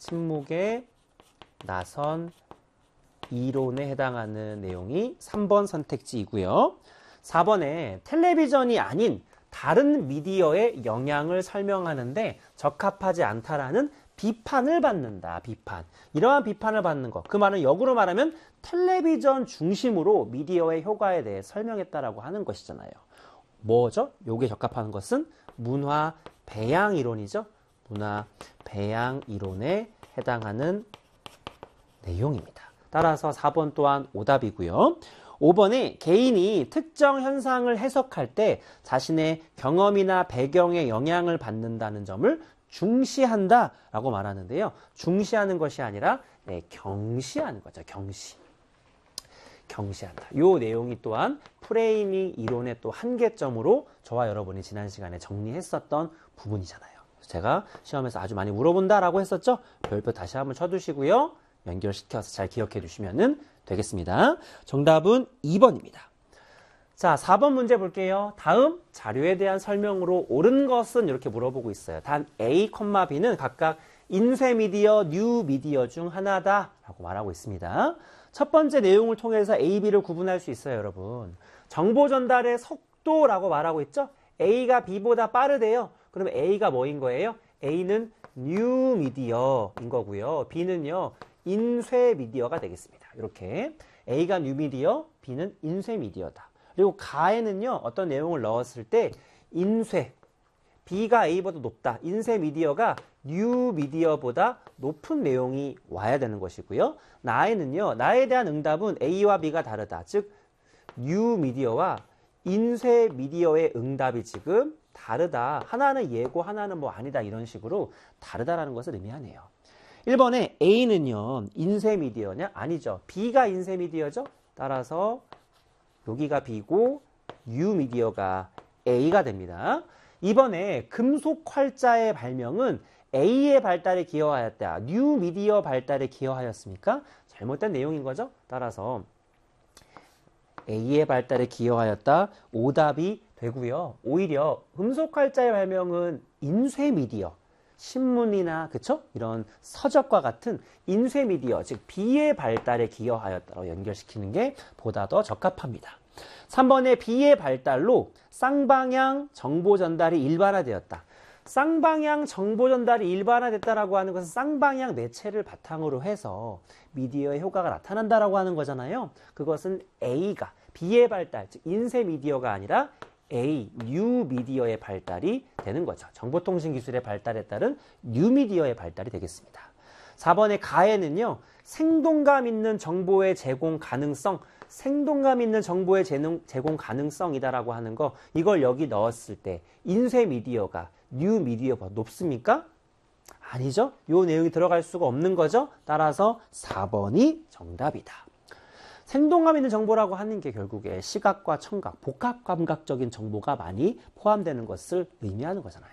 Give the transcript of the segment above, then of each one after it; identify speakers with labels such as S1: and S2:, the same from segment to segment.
S1: 침묵의 나선 이론에 해당하는 내용이 3번 선택지이고요. 4번에 텔레비전이 아닌 다른 미디어의 영향을 설명하는데 적합하지 않다라는 비판을 받는다. 비판. 이러한 비판을 받는 것. 그 말은 역으로 말하면 텔레비전 중심으로 미디어의 효과에 대해 설명했다라고 하는 것이잖아요. 뭐죠? 요게 적합한 것은 문화 배양 이론이죠. 문화 배양 이론에 해당하는 내용입니다. 따라서 4번 또한 오답이고요. 5번에 개인이 특정 현상을 해석할 때 자신의 경험이나 배경에 영향을 받는다는 점을 중시한다라고 말하는데요. 중시하는 것이 아니라 경시하는 거죠. 경시한다. 이 내용이 또한 프레이밍 이론의 또 한계점으로 저와 여러분이 지난 시간에 정리했었던 부분이잖아요. 제가 시험에서 아주 많이 물어본다라고 했었죠. 별표 다시 한번 쳐두시고요. 연결시켜서 잘 기억해 두시면 되겠습니다. 정답은 2번입니다. 자, 4번 문제 볼게요. 다음 자료에 대한 설명으로 옳은 것은 이렇게 물어보고 있어요. 단 A, B는 각각 인쇄 미디어, 뉴 미디어 중 하나다라고 말하고 있습니다. 첫 번째 내용을 통해서 A, B를 구분할 수 있어요, 여러분. 정보 전달의 속도라고 말하고 있죠? A가 B보다 빠르대요. 그러면 A가 뭐인 거예요? A는 뉴 미디어인 거고요. B는요, 인쇄 미디어가 되겠습니다. 이렇게 A가 뉴 미디어, B는 인쇄 미디어다. 그리고 가에는요, 어떤 내용을 넣었을 때 인쇄, B가 A보다 높다. 인쇄 미디어가 뉴 미디어보다 높은 내용이 와야 되는 것이고요. 나에는요, 나에 대한 응답은 A와 B가 다르다. 즉, 뉴 미디어와 인쇄 미디어의 응답이 지금 다르다. 하나는 예고, 하나는 뭐 아니다. 이런 식으로 다르다라는 것을 의미하네요. 1번에 A는요, 인쇄 미디어냐? 아니죠. B가 인쇄 미디어죠. 따라서 여기가 B고 U 미디어가 A가 됩니다. 2번에 금속 활자의 발명은 A의 발달에 기여하였다. 뉴 미디어 발달에 기여하였습니까? 잘못된 내용인 거죠. 따라서 A의 발달에 기여하였다. 오답이 되고요. 오히려 금속 활자의 발명은 인쇄 미디어, 신문이나 그쵸? 이런 서적과 같은 인쇄 미디어, 즉 B의 발달에 기여하였다고 연결시키는 게 보다 더 적합합니다. 3번에 B의 발달로 쌍방향 정보 전달이 일반화되었다. 쌍방향 정보 전달이 일반화됐다라고 하는 것은 쌍방향 매체를 바탕으로 해서 미디어의 효과가 나타난다라고 하는 거잖아요. 그것은 A가 B의 발달, 즉 인쇄 미디어가 아니라 A, 뉴 미디어의 발달이 되는 거죠. 정보통신 기술의 발달에 따른 뉴 미디어의 발달이 되겠습니다. 4번의 가에는요, 생동감 있는 정보의 제공 가능성, 생동감 있는 정보의 제공 가능성이다라고 하는 거, 이걸 여기 넣었을 때 인쇄 미디어가 뉴 미디어보다 높습니까? 아니죠. 이 내용이 들어갈 수가 없는 거죠. 따라서 4번이 정답이다. 생동감 있는 정보라고 하는 게 결국에 시각과 청각, 복합감각적인 정보가 많이 포함되는 것을 의미하는 거잖아요.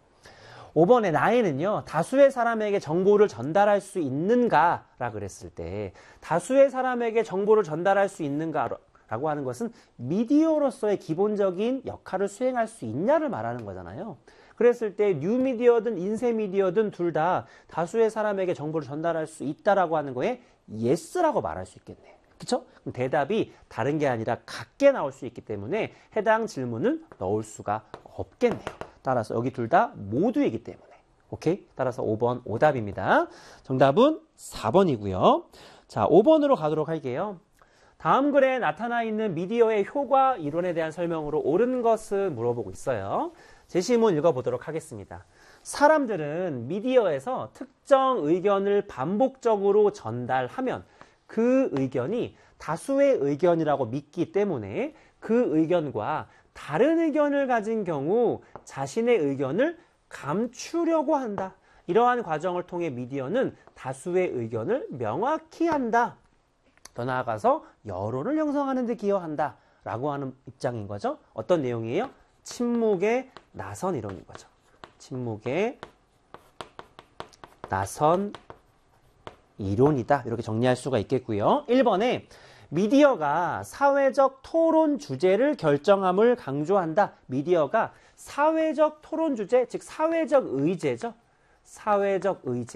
S1: 5번에 나에는요, 다수의 사람에게 정보를 전달할 수 있는가라 그랬을 때 다수의 사람에게 정보를 전달할 수 있는가라고 하는 것은 미디어로서의 기본적인 역할을 수행할 수 있냐를 말하는 거잖아요. 그랬을 때 뉴미디어든 인쇄 미디어든 둘 다 다수의 사람에게 정보를 전달할 수 있다라고 하는 거에 yes라고 말할 수 있겠네요. 그쵸? 그럼 대답이 다른 게 아니라 같게 나올 수 있기 때문에 해당 질문을 넣을 수가 없겠네요. 따라서 여기 둘 다 모두이기 때문에. 오케이? 따라서 5번 오답입니다. 정답은 4번이고요. 자, 5번으로 가도록 할게요. 다음 글에 나타나 있는 미디어의 효과 이론에 대한 설명으로 옳은 것을 물어보고 있어요. 제시문 읽어보도록 하겠습니다. 사람들은 미디어에서 특정 의견을 반복적으로 전달하면 그 의견이 다수의 의견이라고 믿기 때문에 그 의견과 다른 의견을 가진 경우 자신의 의견을 감추려고 한다. 이러한 과정을 통해 미디어는 다수의 의견을 명확히 한다. 더 나아가서 여론을 형성하는 데 기여한다. 라고 하는 입장인 거죠. 어떤 내용이에요? 침묵의 나선 이론인 거죠. 침묵의 나선 이론이다. 이렇게 정리할 수가 있겠고요. 1번에 미디어가 사회적 토론 주제를 결정함을 강조한다. 미디어가 사회적 토론 주제, 즉 사회적 의제죠. 사회적 의제.